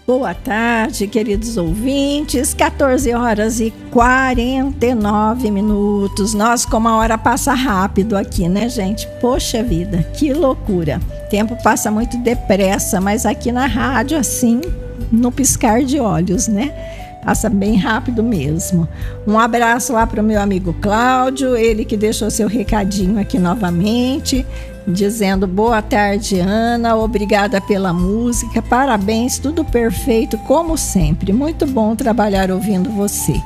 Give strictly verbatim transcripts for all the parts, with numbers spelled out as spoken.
Boa tarde, queridos ouvintes, quatorze horas e quarenta e nove minutos. Nossa, como a hora passa rápido aqui, né, gente? Poxa vida, que loucura. O tempo passa muito depressa, mas aqui na rádio, assim, no piscar de olhos, né? Passa bem rápido mesmo. Um abraço lá para o meu amigo Cláudio, ele que deixou seu recadinho aqui novamente, dizendo boa tarde, Ana, obrigada pela música, parabéns, tudo perfeito como sempre, muito bom trabalhar ouvindo você.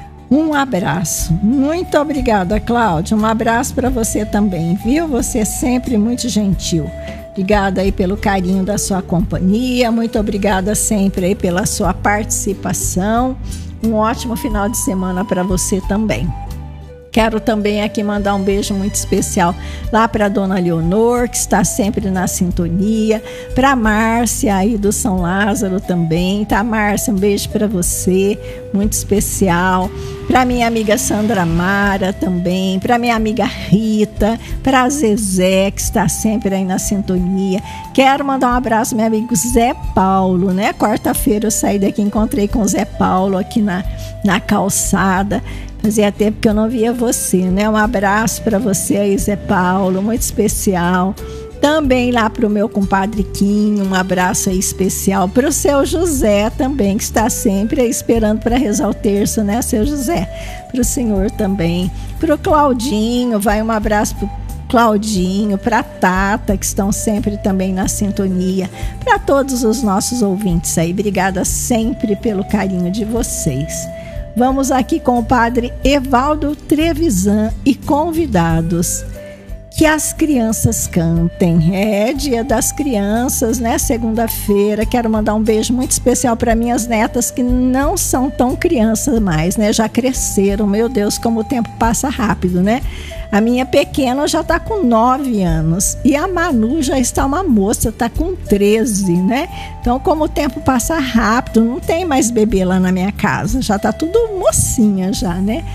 Um abraço, muito obrigada, Cláudio, um abraço para você também, viu? Você é sempre muito gentil. Obrigada aí pelo carinho da sua companhia, muito obrigada sempre aí pela sua participação. Um ótimo final de semana para você também. Quero também aqui mandar um beijo muito especial lá para a dona Leonor, que está sempre na sintonia, para a Márcia aí do São Lázaro também, tá, Márcia? Um beijo para você, muito especial. Para minha amiga Sandra Mara também, para minha amiga Rita, para a Zezé, que está sempre aí na sintonia. Quero mandar um abraço ao meu amigo Zé Paulo, né? Quarta-feira eu saí daqui, encontrei com o Zé Paulo aqui na, na calçada. Fazia tempo que eu não via você, né? Um abraço para você aí, Zé Paulo, muito especial. Também lá para o meu compadre Quinho, um abraço aí especial. Para o seu José também, que está sempre aí esperando para rezar o terço, né, seu José? Para o senhor também. Para o Claudinho, vai um abraço para o Claudinho, para a Tata, que estão sempre também na sintonia. Para todos os nossos ouvintes aí, obrigada sempre pelo carinho de vocês. Vamos aqui com o padre Evaldo Trevisan e convidados. Que as crianças cantem. É dia das crianças, né? Segunda-feira. Quero mandar um beijo muito especial para minhas netas que não são tão crianças mais, né? Já cresceram. Meu Deus, como o tempo passa rápido, né? A minha pequena já está com nove anos e a Manu já está uma moça, está com treze, né? Então, como o tempo passa rápido, não tem mais bebê lá na minha casa, já está tudo mocinha já, né?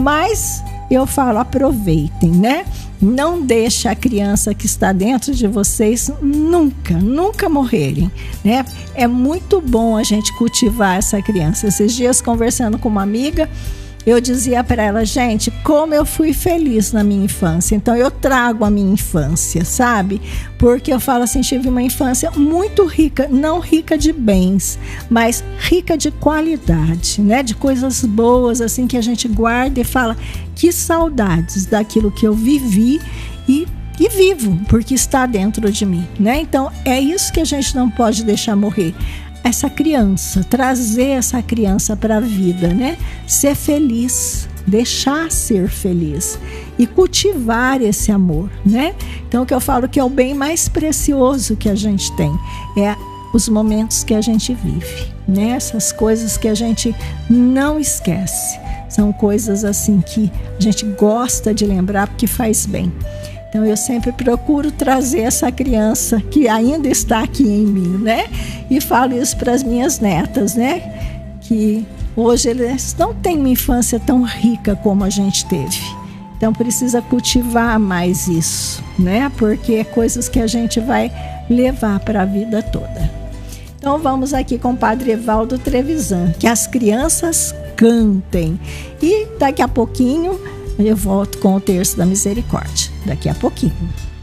Mas eu falo, aproveitem, né? Não deixe a criança que está dentro de vocês nunca, nunca morrerem, né? É muito bom a gente cultivar essa criança. Esses dias, conversando com uma amiga, eu dizia para ela, gente, como eu fui feliz na minha infância. Então eu trago a minha infância, sabe? Porque eu falo assim, tive uma infância muito rica, não rica de bens, mas rica de qualidade, né? De coisas boas, assim, que a gente guarda e fala, que saudades daquilo que eu vivi e E vivo, porque está dentro de mim, né? Então é isso que a gente não pode deixar morrer. Essa criança, trazer essa criança para a vida, né? Ser feliz, deixar ser feliz e cultivar esse amor, né? Então, o que eu falo que é o bem mais precioso que a gente tem é os momentos que a gente vive, né? Essas coisas que a gente não esquece. São coisas assim que a gente gosta de lembrar porque faz bem. Então, eu sempre procuro trazer essa criança que ainda está aqui em mim, né? E falo isso para as minhas netas, né? Que hoje eles não têm uma infância tão rica como a gente teve. Então, precisa cultivar mais isso, né? Porque é coisas que a gente vai levar para a vida toda. Então, vamos aqui com o padre Evaldo Trevisan. Que as crianças cantem. E daqui a pouquinho eu volto com o terço da misericórdia. Daqui a pouquinho.